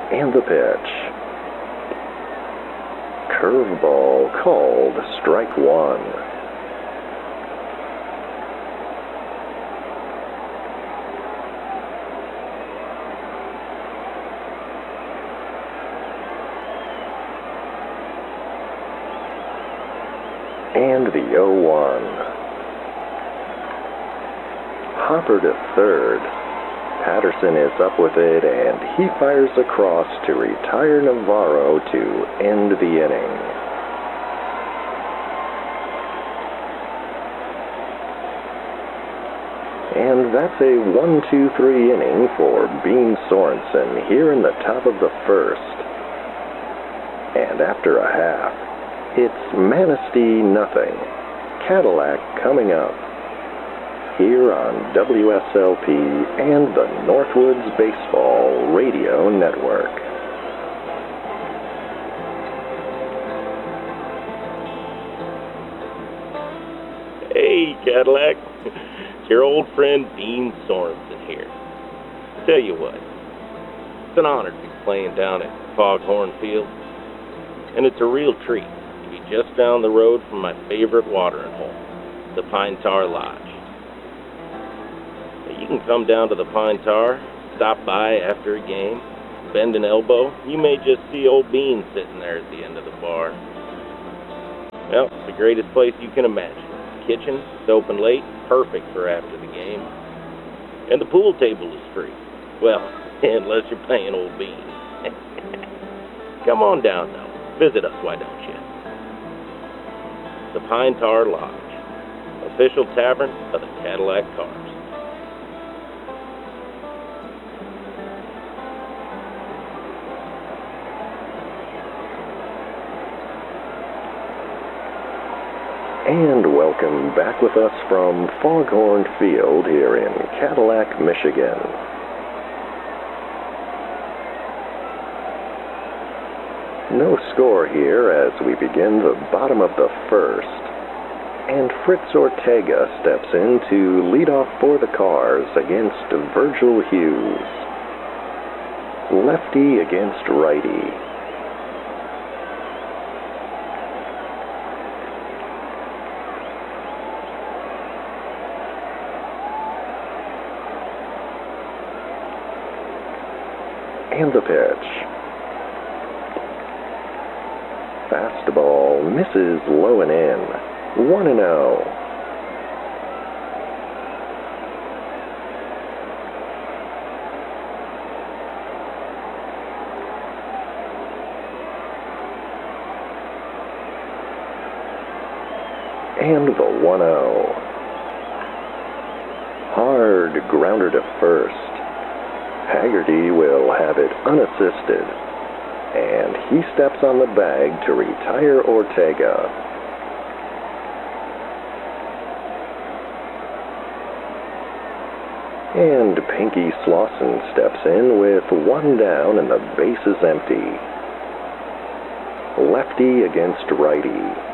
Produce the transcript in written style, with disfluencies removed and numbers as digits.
And the pitch. Curveball called strike one. And the 0-1. Hopper to third. Patterson is up with it, and he fires across to retire Navarro to end the inning. And that's a 1-2-3 inning for Bean Sorensen here in the top of the first. And after a half, it's Manistee nothing. Cadillac coming up here on WSLP and the Northwoods Baseball Radio Network. Hey, Cadillac. It's your old friend Bean Sorensen here. Tell you what, it's an honor to be playing down at Foghorn Field, and it's a real treat to be just down the road from my favorite watering hole, the Pine Tar Lodge. You can come down to the Pine Tar, stop by after a game, bend an elbow. You may just see old Bean sitting there at the end of the bar. Well, it's the greatest place you can imagine. Kitchen, it's open late, perfect for after the game. And the pool table is free. Well, unless you're paying old Bean. Come on down, though. Visit us, why don't you? The Pine Tar Lodge, official tavern of the Cadillac Cars. And welcome back with us from Foghorn Field here in Cadillac, Michigan. No score here as we begin the bottom of the first. And Fritz Ortega steps in to lead off for the Cars against Virgil Hughes. Lefty against righty. And the pitch. Fastball misses low and in. 1-0. And the 1-0. Hard grounder to first. Haggerty will have it unassisted, and he steps on the bag to retire Ortega. And Pinky Slauson steps in with one down and the base is empty. Lefty against righty.